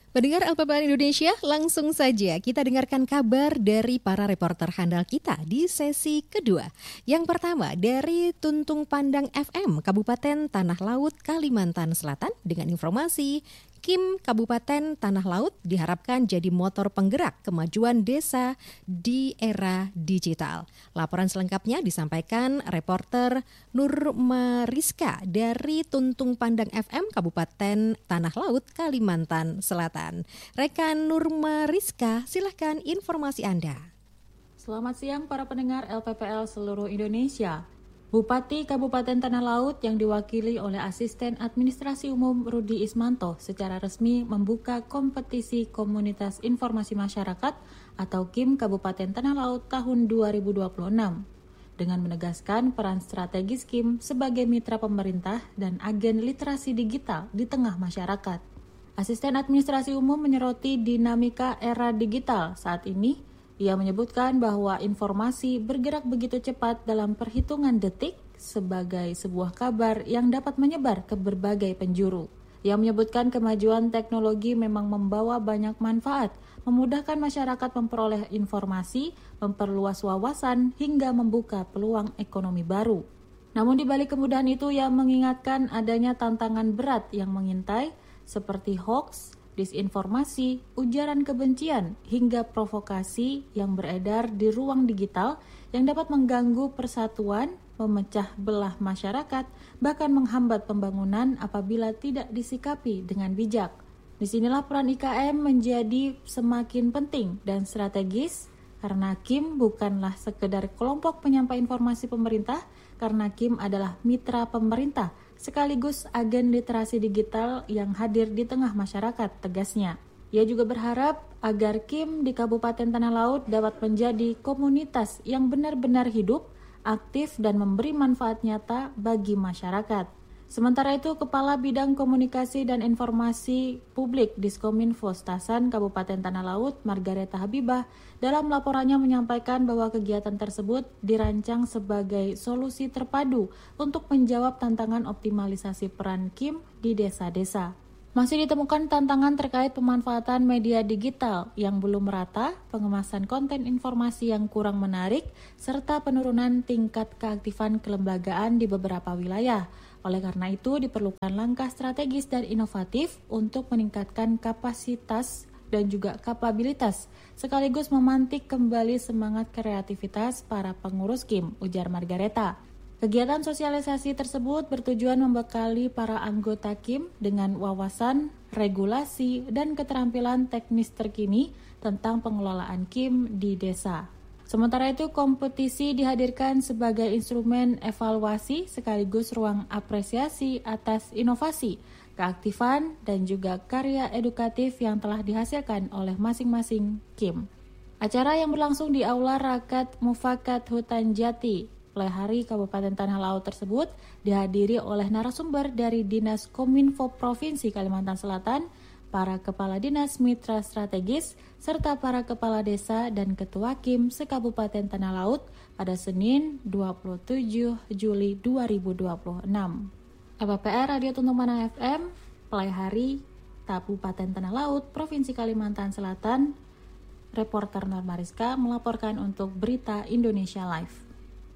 Pendengar LPPL Indonesia, langsung saja kita dengarkan kabar dari para reporter handal kita di sesi kedua. Yang pertama dari Tuntung Pandang FM, Kabupaten Tanah Laut, Kalimantan Selatan dengan informasi KIM Kabupaten Tanah Laut diharapkan jadi motor penggerak kemajuan desa di era digital. Laporan selengkapnya disampaikan reporter Nurma Rizka dari Tuntung Pandang FM Kabupaten Tanah Laut, Kalimantan Selatan. Rekan Nurma Rizka, silahkan informasi Anda. Selamat siang para pendengar LPPL seluruh Indonesia. Bupati Kabupaten Tanah Laut yang diwakili oleh Asisten Administrasi Umum Rudi Ismanto secara resmi membuka kompetisi Komunitas Informasi Masyarakat atau KIM Kabupaten Tanah Laut tahun 2026 dengan menegaskan peran strategis KIM sebagai mitra pemerintah dan agen literasi digital di tengah masyarakat. Asisten Administrasi Umum menyoroti dinamika era digital saat ini. Ia menyebutkan bahwa informasi bergerak begitu cepat dalam perhitungan detik sebagai sebuah kabar yang dapat menyebar ke berbagai penjuru. Ia menyebutkan kemajuan teknologi memang membawa banyak manfaat, memudahkan masyarakat memperoleh informasi, memperluas wawasan, hingga membuka peluang ekonomi baru. Namun di balik kemudahan itu, ia mengingatkan adanya tantangan berat yang mengintai seperti hoax, disinformasi, ujaran kebencian, hingga provokasi yang beredar di ruang digital yang dapat mengganggu persatuan, memecah belah masyarakat, bahkan menghambat pembangunan apabila tidak disikapi dengan bijak. Disinilah peran IKM menjadi semakin penting dan strategis karena KIM bukanlah sekedar kelompok penyampai informasi pemerintah, karena KIM adalah mitra pemerintah sekaligus agen literasi digital yang hadir di tengah masyarakat, tegasnya. Ia juga berharap agar KIM di Kabupaten Tanah Laut dapat menjadi komunitas yang benar-benar hidup, aktif, dan memberi manfaat nyata bagi masyarakat. Sementara itu, Kepala Bidang Komunikasi dan Informasi Publik Diskominfo Stasan Kabupaten Tanah Laut, Margareta Habibah, dalam laporannya menyampaikan bahwa kegiatan tersebut dirancang sebagai solusi terpadu untuk menjawab tantangan optimalisasi peran KIM di desa-desa. Masih ditemukan tantangan terkait pemanfaatan media digital yang belum merata, pengemasan konten informasi yang kurang menarik, serta penurunan tingkat keaktifan kelembagaan di beberapa wilayah. Oleh karena itu, diperlukan langkah strategis dan inovatif untuk meningkatkan kapasitas dan juga kapabilitas, sekaligus memantik kembali semangat kreativitas para pengurus KIM, ujar Margareta. Kegiatan sosialisasi tersebut bertujuan membekali para anggota KIM dengan wawasan, regulasi, dan keterampilan teknis terkini tentang pengelolaan KIM di desa. Sementara itu, kompetisi dihadirkan sebagai instrumen evaluasi sekaligus ruang apresiasi atas inovasi, keaktifan, dan juga karya edukatif yang telah dihasilkan oleh masing-masing KIM. Acara yang berlangsung di Aula Rakat Mufakat Hutan Jati, Plehari Kabupaten Tanah Laut tersebut dihadiri oleh narasumber dari Dinas Kominfo Provinsi Kalimantan Selatan, para kepala dinas mitra strategis, serta para kepala desa dan ketua KIM se-Kabupaten Tanah Laut pada Senin 27 Juli 2026. LPPL Radio Tuntung Pandang FM, Plehari Kabupaten Tanah Laut, Provinsi Kalimantan Selatan, reporter Nurma Rizka melaporkan untuk Berita Indonesia Live.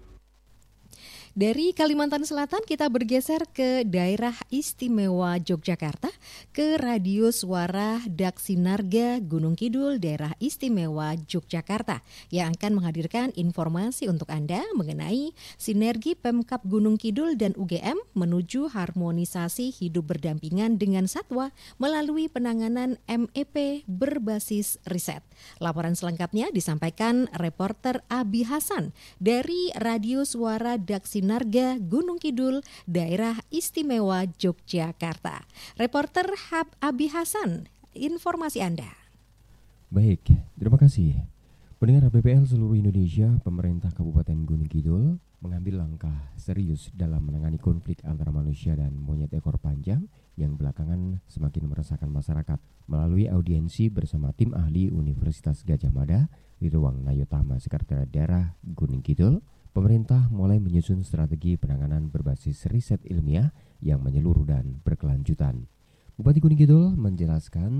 Dari Kalimantan Selatan kita bergeser ke daerah istimewa Yogyakarta, ke Radio Suara Daksinarga Gunung Kidul daerah istimewa Yogyakarta yang akan menghadirkan informasi untuk Anda mengenai sinergi Pemkab Gunung Kidul dan UGM menuju harmonisasi hidup berdampingan dengan satwa melalui penanganan MEP berbasis riset. Laporan selengkapnya disampaikan reporter Abi Hasan dari Radio Suara Daksinarga Gunung Kidul, daerah istimewa Yogyakarta. Reporter Abi Hasan, informasi Anda. Baik, terima kasih. Pendengar BPL seluruh Indonesia, pemerintah Kabupaten Gunung Kidul mengambil langkah serius dalam menangani konflik antara manusia dan monyet ekor panjang yang belakangan semakin meresahkan masyarakat. Melalui audiensi bersama tim ahli Universitas Gadjah Mada di ruang Nayotama Sekretariat Daerah Gunung Kidul, pemerintah mulai menyusun strategi penanganan berbasis riset ilmiah yang menyeluruh dan berkelanjutan. Bupati Gunung Kidul menjelaskan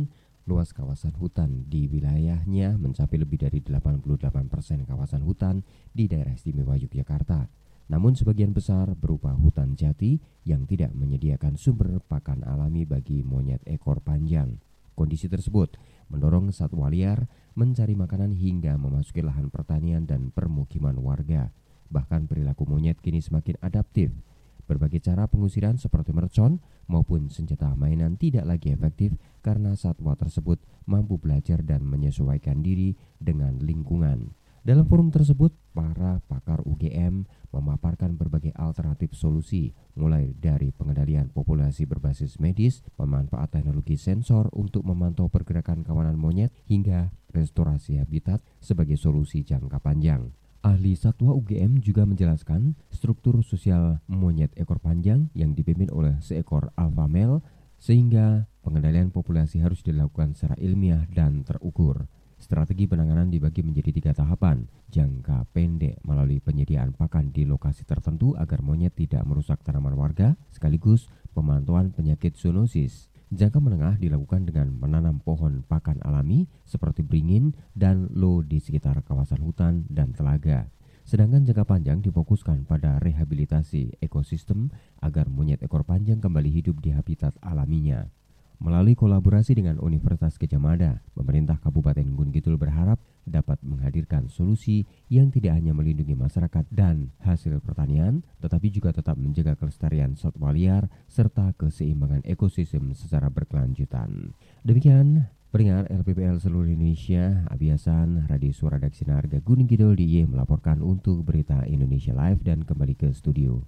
luas kawasan hutan di wilayahnya mencapai lebih dari 88% kawasan hutan di daerah istimewa Yogyakarta. Namun sebagian besar berupa hutan jati yang tidak menyediakan sumber pakan alami bagi monyet ekor panjang. Kondisi tersebut mendorong satwa liar mencari makanan hingga memasuki lahan pertanian dan permukiman warga. Bahkan perilaku monyet kini semakin adaptif. Berbagai cara pengusiran seperti mercon maupun senjata mainan tidak lagi efektif karena satwa tersebut mampu belajar dan menyesuaikan diri dengan lingkungan. Dalam forum tersebut, para pakar UGM memaparkan berbagai alternatif solusi, mulai dari pengendalian populasi berbasis medis, pemanfaat teknologi sensor untuk memantau pergerakan kawanan monyet, hingga restorasi habitat sebagai solusi jangka panjang. Ahli satwa UGM juga menjelaskan struktur sosial monyet ekor panjang yang dipimpin oleh seekor alpha male, sehingga pengendalian populasi harus dilakukan secara ilmiah dan terukur. Strategi penanganan dibagi menjadi 3 tahapan. Jangka pendek melalui penyediaan pakan di lokasi tertentu agar monyet tidak merusak tanaman warga, sekaligus pemantauan penyakit zoonosis. Jangka menengah dilakukan dengan menanam pohon pakan alami seperti beringin dan lo di sekitar kawasan hutan dan telaga. Sedangkan jangka panjang difokuskan pada rehabilitasi ekosistem agar monyet ekor panjang kembali hidup di habitat alaminya. Melalui kolaborasi dengan Universitas Gadjah Mada, pemerintah Kabupaten Gunung Kidul berharap dapat menghadirkan solusi yang tidak hanya melindungi masyarakat dan hasil pertanian, tetapi juga tetap menjaga kelestarian satwa liar serta keseimbangan ekosistem secara berkelanjutan. Demikian pendengar LPPL seluruh Indonesia, Abi Hasan, Radio Suara Daksinarga Gunung Kidul DIY melaporkan untuk Berita Indonesia Live dan kembali ke studio.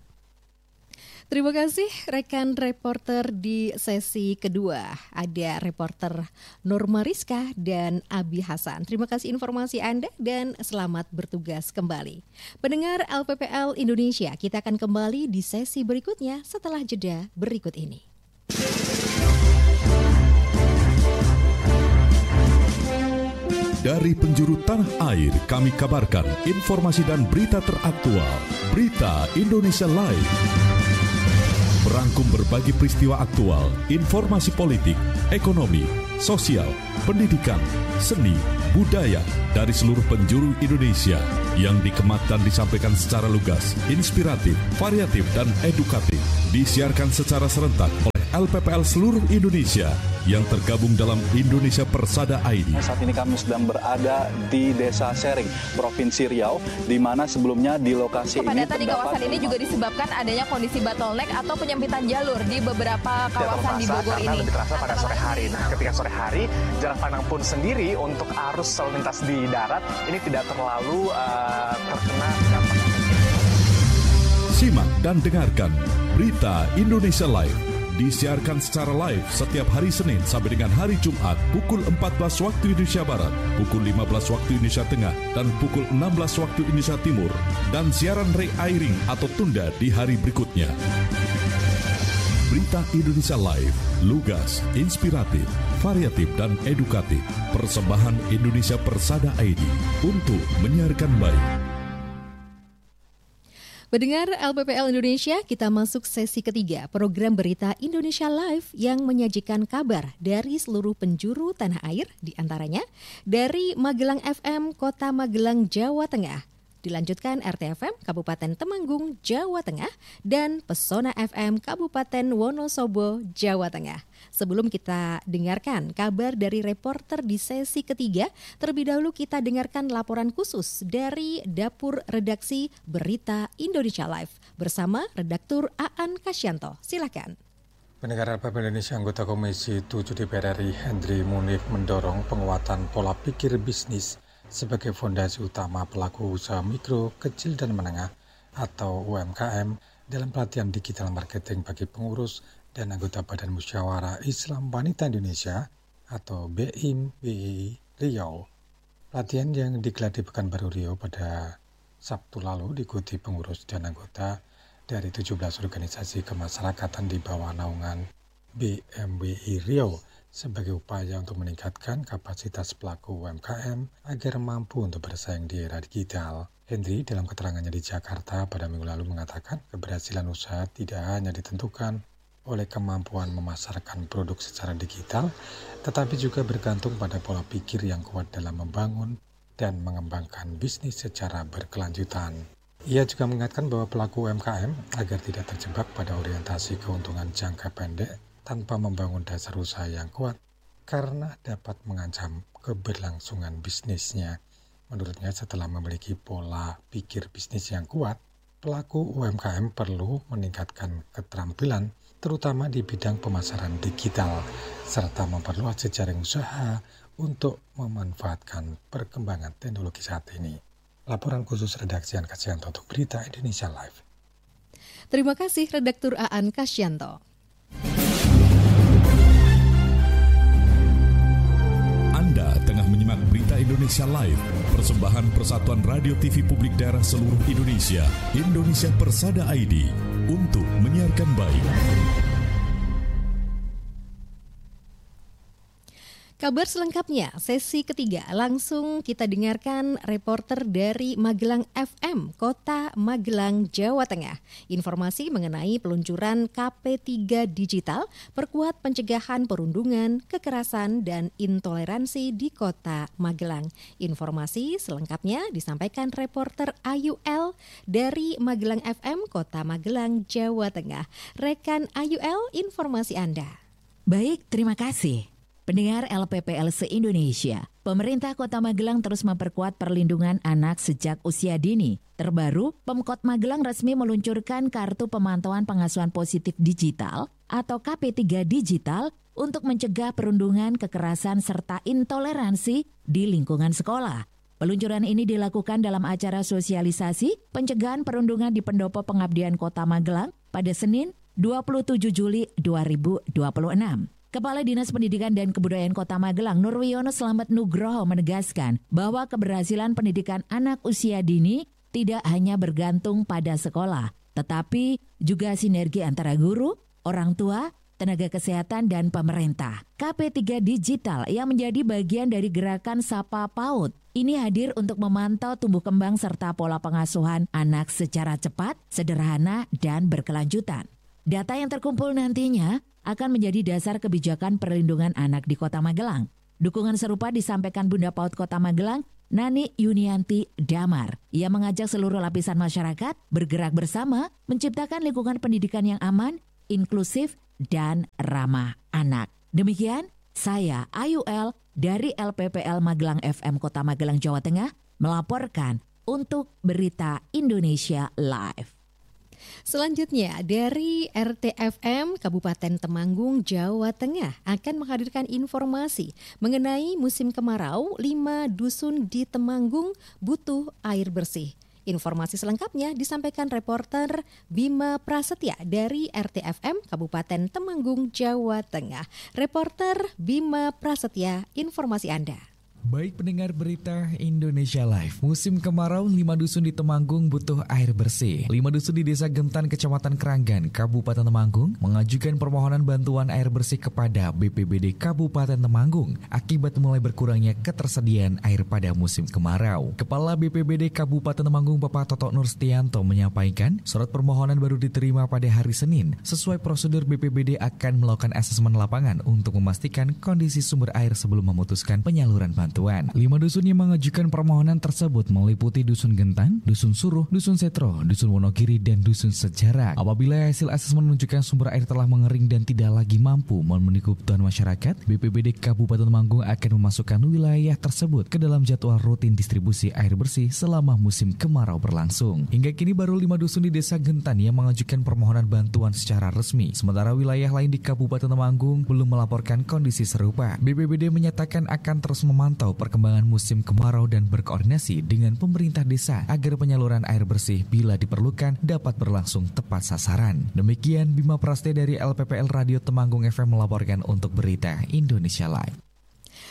Terima kasih rekan reporter di sesi kedua. Ada reporter Norma Rizka dan Abi Hasan. Terima kasih informasi Anda dan selamat bertugas kembali. Pendengar LPPL Indonesia, kita akan kembali di sesi berikutnya setelah jeda berikut ini. Dari penjuru tanah air kami kabarkan informasi dan berita teraktual. Berita Indonesia Live. Merangkum berbagai peristiwa aktual, informasi politik, ekonomi, sosial, pendidikan, seni, budaya dari seluruh penjuru Indonesia yang dikemat dan disampaikan secara lugas, inspiratif, variatif, dan edukatif. Disiarkan secara serentak oleh LPPL seluruh Indonesia yang tergabung dalam Indonesia Persada ID. Saat ini kami sedang berada di Desa Sering, Provinsi Riau, di mana sebelumnya di lokasi kepadatan di kawasan ini juga disebabkan adanya kondisi bottleneck atau penyempitan jalur di beberapa kawasan di Bogor ini. Lebih terasa pada sore hari. Nah, ketika sore hari, jarak pandang pun sendiri untuk arus lalu lintas di darat ini tidak terlalu terkena dampak. Simak dan dengarkan Berita Indonesia Live. Disiarkan secara live setiap hari Senin sampai dengan hari Jumat pukul 14 waktu Indonesia Barat, pukul 15 waktu Indonesia Tengah, dan pukul 16 waktu Indonesia Timur. Dan siaran re-airing atau tunda di hari berikutnya. Berita Indonesia Live, lugas, inspiratif, variatif, dan edukatif. Persembahan Indonesia Persada ID untuk menyiarkan baik. Pendengar LPPL Indonesia, kita masuk sesi ketiga program Berita Indonesia Live yang menyajikan kabar dari seluruh penjuru tanah air, diantaranya dari Magelang FM, Kota Magelang, Jawa Tengah. Dilanjutkan RTFM Kabupaten Temanggung, Jawa Tengah, dan Pesona FM Kabupaten Wonosobo, Jawa Tengah. Sebelum kita dengarkan kabar dari reporter di sesi ketiga, terlebih dahulu kita dengarkan laporan khusus dari Dapur Redaksi Berita Indonesia Live bersama Redaktur Aan Kasyanto. Silakan. Pendengar LPPL Indonesia, anggota Komisi 7 DPR RI Hendri Munif mendorong penguatan pola pikir bisnis sebagai fondasi utama pelaku usaha mikro, kecil, dan menengah atau UMKM dalam pelatihan digital marketing bagi pengurus dan anggota Badan Musyawarah Islam Wanita Indonesia atau BIM-BI Riau. Pelatihan yang digelar di Pekanbaru Riau pada Sabtu lalu diikuti pengurus dan anggota dari 17 organisasi kemasyarakatan di bawah naungan BIM-BI Riau sebagai upaya untuk meningkatkan kapasitas pelaku UMKM agar mampu untuk bersaing di era digital. Hendri dalam keterangannya di Jakarta pada minggu lalu mengatakan keberhasilan usaha tidak hanya ditentukan oleh kemampuan memasarkan produk secara digital, tetapi juga bergantung pada pola pikir yang kuat dalam membangun dan mengembangkan bisnis secara berkelanjutan. Ia juga mengingatkan bahwa pelaku UMKM agar tidak terjebak pada orientasi keuntungan jangka pendek tanpa membangun dasar usaha yang kuat karena dapat mengancam keberlangsungan bisnisnya. Menurutnya, setelah memiliki pola pikir bisnis yang kuat, pelaku UMKM perlu meningkatkan keterampilan terutama di bidang pemasaran digital serta memperluas jejaring usaha untuk memanfaatkan perkembangan teknologi saat ini. Laporan khusus redaksi Aan Kasyanto untuk Berita Indonesia Live. Terima kasih Redaktur Aan Kasyanto. Anda tengah menyimak Berita Indonesia Live, persembahan Persatuan Radio TV Publik Daerah seluruh Indonesia, Indonesia Persada ID, untuk menyiarkan baik. Kabar selengkapnya, sesi ketiga langsung kita dengarkan reporter dari Magelang FM, Kota Magelang, Jawa Tengah. Informasi mengenai peluncuran KP3 Digital, perkuat pencegahan perundungan, kekerasan, dan intoleransi di Kota Magelang. Informasi selengkapnya disampaikan reporter Ayu L dari Magelang FM, Kota Magelang, Jawa Tengah. Rekan Ayu L, informasi Anda. Baik, terima kasih. Pendengar LPPL se-Indonesia, pemerintah Kota Magelang terus memperkuat perlindungan anak sejak usia dini. Terbaru, Pemkot Magelang resmi meluncurkan Kartu Pemantauan Pengasuhan Positif Digital atau KP3 Digital untuk mencegah perundungan, kekerasan, serta intoleransi di lingkungan sekolah. Peluncuran ini dilakukan dalam acara sosialisasi pencegahan perundungan di Pendopo Pengabdian Kota Magelang pada Senin 27 Juli 2026. Kepala Dinas Pendidikan dan Kebudayaan Kota Magelang, Nurwiono Slamet Nugroho, menegaskan bahwa keberhasilan pendidikan anak usia dini tidak hanya bergantung pada sekolah, tetapi juga sinergi antara guru, orang tua, tenaga kesehatan, dan pemerintah. KP3 Digital yang menjadi bagian dari gerakan Sapa PAUD ini hadir untuk memantau tumbuh kembang serta pola pengasuhan anak secara cepat, sederhana, dan berkelanjutan. Data yang terkumpul nantinya akan menjadi dasar kebijakan perlindungan anak di Kota Magelang. Dukungan serupa disampaikan Bunda PAUD Kota Magelang, Nani Yunianti Damar. Ia mengajak seluruh lapisan masyarakat bergerak bersama menciptakan lingkungan pendidikan yang aman, inklusif, dan ramah anak. Demikian, saya Ayu L dari LPPL Magelang FM Kota Magelang, Jawa Tengah, melaporkan untuk Berita Indonesia Live. Selanjutnya, dari RTFM Kabupaten Temanggung, Jawa Tengah akan menghadirkan informasi mengenai musim kemarau, 5 dusun di Temanggung butuh air bersih. Informasi selengkapnya disampaikan reporter Bima Prasetya dari RTFM Kabupaten Temanggung, Jawa Tengah. Reporter Bima Prasetya, informasi Anda. Baik pendengar Berita Indonesia Live, musim kemarau 5 dusun di Temanggung butuh air bersih. 5 dusun di Desa Gentan, Kecamatan Keranggan, Kabupaten Temanggung mengajukan permohonan bantuan air bersih kepada BPBD Kabupaten Temanggung akibat mulai berkurangnya ketersediaan air pada musim kemarau. Kepala BPBD Kabupaten Temanggung Bapak Toto Nurstianto menyampaikan surat permohonan baru diterima pada hari Senin. Sesuai prosedur, BPBD akan melakukan asesmen lapangan untuk memastikan kondisi sumber air sebelum memutuskan penyaluran bantuan. 5 dusun yang mengajukan permohonan tersebut meliputi Dusun Gentan, Dusun Suruh, Dusun Setro, Dusun Wonogiri, dan Dusun Sejarak. Apabila hasil asesmen menunjukkan sumber air telah mengering dan tidak lagi mampu memenuhi kebutuhan masyarakat, BPBD Kabupaten Temanggung akan memasukkan wilayah tersebut ke dalam jadwal rutin distribusi air bersih selama musim kemarau berlangsung. Hingga kini baru 5 dusun di Desa Gentan yang mengajukan permohonan bantuan secara resmi, sementara wilayah lain di Kabupaten Temanggung belum melaporkan kondisi serupa. BPBD menyatakan akan terus memantau perkembangan musim kemarau dan berkoordinasi dengan pemerintah desa agar penyaluran air bersih bila diperlukan dapat berlangsung tepat sasaran. Demikian Bima Prasetya dari LPPL Radio Temanggung FM melaporkan untuk Berita Indonesia Live.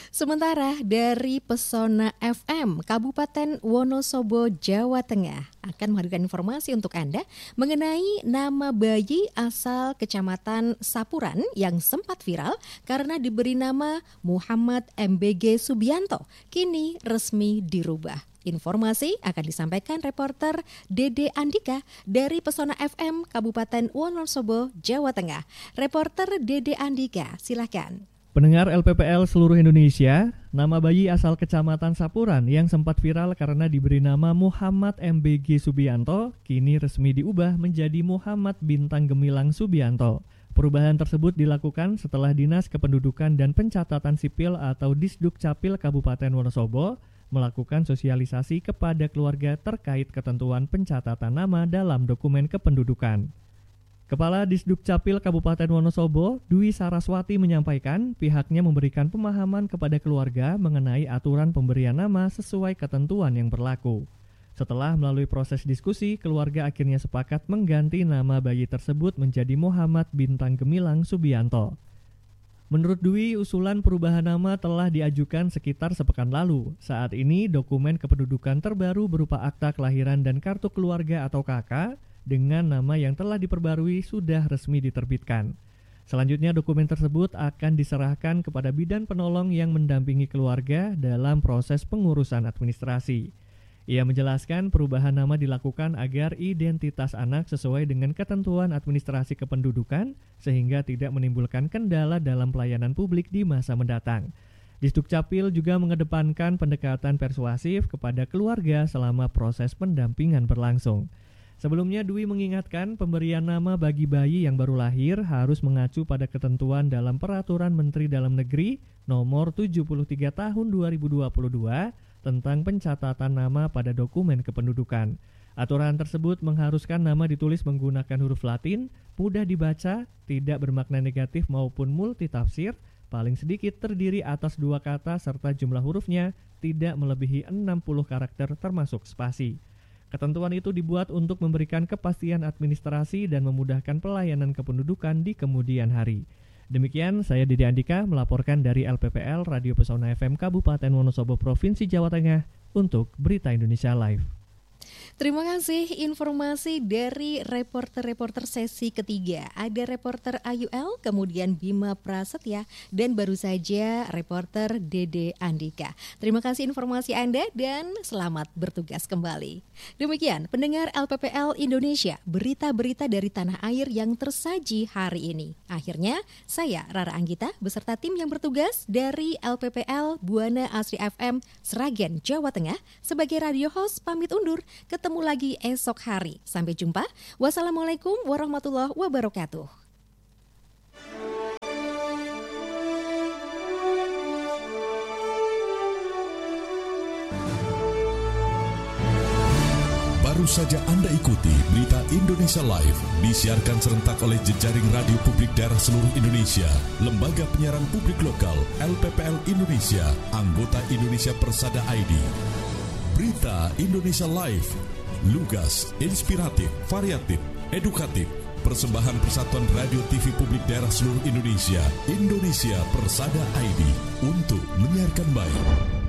Sementara dari Pesona FM Kabupaten Wonosobo, Jawa Tengah akan menghadirkan informasi untuk Anda mengenai nama bayi asal Kecamatan Sapuran yang sempat viral karena diberi nama Muhammad MBG Subianto, kini resmi dirubah. Informasi akan disampaikan reporter Dede Andika dari Pesona FM Kabupaten Wonosobo, Jawa Tengah. Reporter Dede Andika, silakan. Pendengar LPPL seluruh Indonesia, nama bayi asal Kecamatan Sapuran yang sempat viral karena diberi nama Muhammad MBG Subianto kini resmi diubah menjadi Muhammad Bintang Gemilang Subianto. Perubahan tersebut dilakukan setelah Dinas Kependudukan dan Pencatatan Sipil atau Disdukcapil Kabupaten Wonosobo melakukan sosialisasi kepada keluarga terkait ketentuan pencatatan nama dalam dokumen kependudukan. Kepala Disdukcapil Kabupaten Wonosobo, Dwi Saraswati menyampaikan pihaknya memberikan pemahaman kepada keluarga mengenai aturan pemberian nama sesuai ketentuan yang berlaku. Setelah melalui proses diskusi, keluarga akhirnya sepakat mengganti nama bayi tersebut menjadi Muhammad Bintang Gemilang Subianto. Menurut Dwi, usulan perubahan nama telah diajukan sekitar sepekan lalu. Saat ini, dokumen kependudukan terbaru berupa akta kelahiran dan kartu keluarga atau KK dengan nama yang telah diperbarui sudah resmi diterbitkan. Selanjutnya dokumen tersebut akan diserahkan kepada bidan penolong yang mendampingi keluarga dalam proses pengurusan administrasi. Ia menjelaskan perubahan nama dilakukan agar identitas anak sesuai dengan ketentuan administrasi kependudukan sehingga tidak menimbulkan kendala dalam pelayanan publik di masa mendatang. Disdukcapil juga mengedepankan pendekatan persuasif kepada keluarga selama proses pendampingan berlangsung. Sebelumnya, Dwi mengingatkan pemberian nama bagi bayi yang baru lahir harus mengacu pada ketentuan dalam Peraturan Menteri Dalam Negeri Nomor 73 Tahun 2022 tentang pencatatan nama pada dokumen kependudukan. Aturan tersebut mengharuskan nama ditulis menggunakan huruf Latin, mudah dibaca, tidak bermakna negatif maupun multitafsir, paling sedikit terdiri atas 2 kata serta jumlah hurufnya tidak melebihi 60 karakter termasuk spasi. Ketentuan itu dibuat untuk memberikan kepastian administrasi dan memudahkan pelayanan kependudukan di kemudian hari. Demikian, saya Dede Andika melaporkan dari LPPL Radio Pesona FM Kabupaten Wonosobo Provinsi Jawa Tengah untuk Berita Indonesia Live. Terima kasih informasi dari reporter-reporter sesi ketiga. Ada reporter AUL, kemudian Bima Prasetya, dan baru saja reporter Dede Andika. Terima kasih informasi Anda dan selamat bertugas kembali. Demikian pendengar LPPL Indonesia, berita-berita dari tanah air yang tersaji hari ini. Akhirnya, saya Rara Anggita beserta tim yang bertugas dari LPPL Buana Asri FM Sragen, Jawa Tengah sebagai radio host pamit undur. Ketemu lagi esok hari. Sampai jumpa. Wassalamualaikum warahmatullahi wabarakatuh. Baru saja Anda ikuti Berita Indonesia Live, disiarkan serentak oleh jejaring radio publik daerah seluruh Indonesia, Lembaga Penyiaran Publik Lokal, LPPL Indonesia, anggota Indonesia Persada ID. Berita Indonesia Live, lugas, inspiratif, variatif, edukatif. Persembahan Persatuan Radio TV Publik Daerah seluruh Indonesia, Indonesia Persada ID, untuk menyiarkan baik.